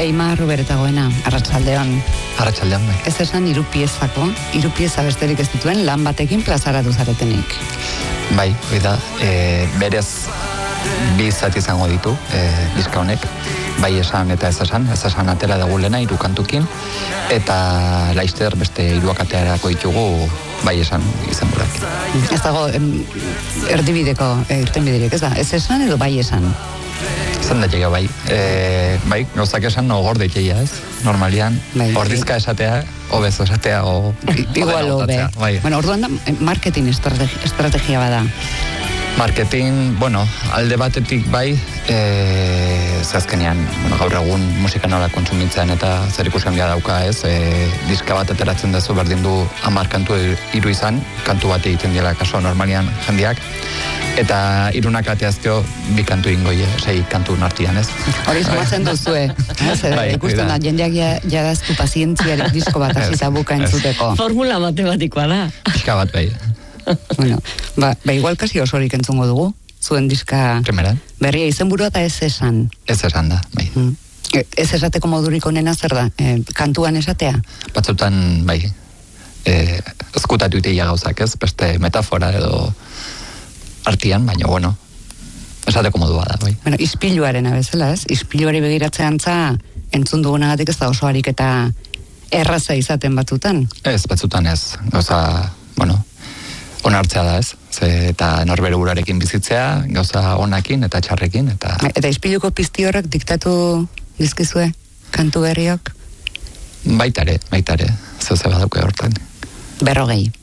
Eimar Rubereta Goena, arratsaldeon. Arratsaldeon, bai. Ez esan hiru pieza besterik ez dituen lan batekin plazaratu zaretenik. Bai, hori da, berez bi zati izango ditu, diska honek, bai esan eta ez esan atera dugu lehena, 3 kantukin, eta laister beste 3 aterako ditugu, bai esan izan burak. Ez dago erdibideko irtenbiderik, ez da? Ez esan edo bai esan? Zan da txega, bai. Bai, gauzak esan no gorde txeia, ez? Normalian, ordizka esatea, obezo esatea, o... Igual obe. Bai. Bueno, orduan da, marketing estrategia bada. Marketing, bueno, alde batetik bai, zazkenean, gaur egun musika nola kontsumitzen eta zer ikusen dauka, ez? Diska bat ateratzen dezu berdin du 10 kantu 3 izan, kantu bat egiten dela kaso normalian jendiak, eta 3 ateazkeo 2 kantu ingoie, 6 kantu nartian, ez? Hori sumatzen duzue, ikusten da, jendeak jadaztu pazientziarik disko bat hasita buka entzuteko. Formula matematikoa da. Diska bat bai. Bueno, igual kasi osorik entzungo dugu, zuen diska Primeran. Berria izenburua eta ez esan. Ez esan da, bai. Ez esateko modurik onena zer da, kantuan esatea? Batzutan, bai, ezkutatu iteia gauzak, ez? Beste metafora edo artian, baina, bueno, esateko modua da, bai. Bueno, ispiluaren abezela, ez? Ispiluari begiratzean entzun dugunagatik ez da oso harik eta erraza izaten batzutan. Ez, batzutan ez. Gauza, bueno, onartzea da, ez? Eta norbere urarekin bizitzea, gauza onakin eta txarrekin, eta... Eta ispiluko pizti horrek diktatu dizkizue, kantu berriok? Baitare, zeu badauke hortan. 40.